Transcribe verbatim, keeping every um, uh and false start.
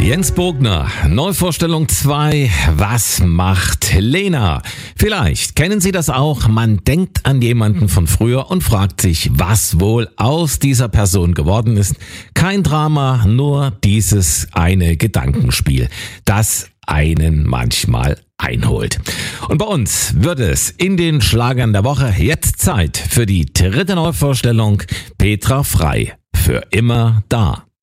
Jens Bogner, Neuvorstellung zwei. Was macht Lena? Vielleicht kennen Sie das auch. Man denkt an jemanden von früher und fragt sich, was wohl aus dieser Person geworden ist. Kein Drama, nur dieses eine Gedankenspiel, das einen manchmal einholt. Und bei uns wird es in den Schlagern der Woche jetzt Zeit für die dritte Neuvorstellung. Petra Frei, für immer da.